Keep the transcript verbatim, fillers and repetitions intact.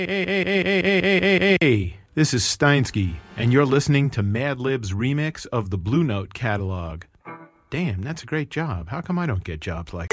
Hey, this is Steinsky, and you're listening to Madlib's remix of the Blue Note catalog. Damn, that's a great job. How come I don't get jobs like